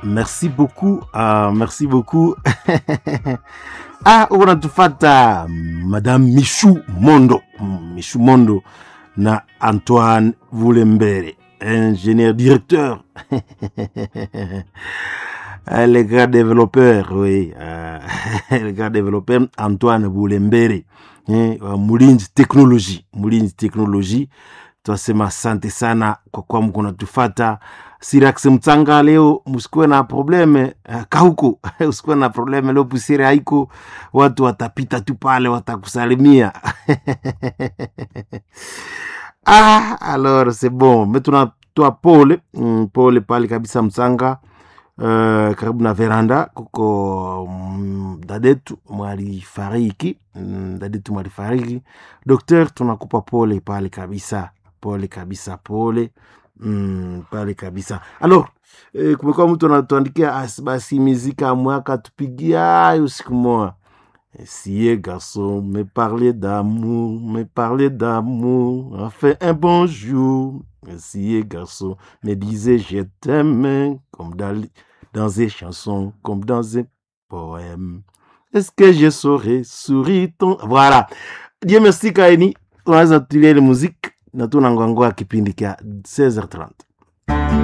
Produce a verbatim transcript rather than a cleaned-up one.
merci beaucoup, uh, merci beaucoup. Ah, unatufata Madame Michou Mondo, Michou Mondo na Antoine Boulembere, ingénieur directeur. Le grand développeur, oui, uh, le grand développeur Antoine Boulembere, eh, Mulinzi Technology, Mulinzi Technology. Twasema asante sana kwa kwa mko natufata. Sirax Mtanga, leo msikuwe na probleme uh, kahuko usikuwe na probleme leo, pusire haiko, watu watapita tu pale watakusalimia. Ah, alors c'est bon, mais tunatoa pole mm, pole pale kabisa Mtanga. Uh, karibu na veranda kuko mm, dadetu mwali fariki mm, dadetu mwali fariki. Docteur, tunakupa pole pale kabisa, pole kabisa, pole mm, pale kabisa. Alors eh, kumekuwa mtu anatuandikia basi muzika mwaka tupigia usiku moja. Si garçon me parler d'amour, me parler d'amour, a fait un bon jour. Si garçon me disait je t'aime, comme dans, dans des chansons, comme dans un poème. Est-ce que je saurais sourire ton... Voilà. Dieu merci Kaini. Tunaweza tulie ile muziki na tunangoangoa kipindi kia seize heures trente.